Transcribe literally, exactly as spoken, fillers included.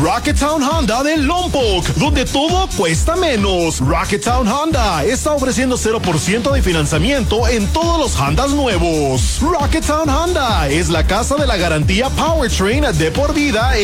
Rocketown Honda de Lompoc, donde todo cuesta menos. Rocketown Honda está ofreciendo cero por ciento de financiamiento en todos los Hondas nuevos. Rocketown Honda es la casa de la garantía Powertrain de por vida